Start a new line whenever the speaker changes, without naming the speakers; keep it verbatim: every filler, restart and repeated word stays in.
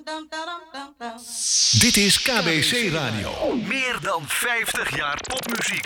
Dit is K B C Radio. Meer dan vijftig jaar popmuziek.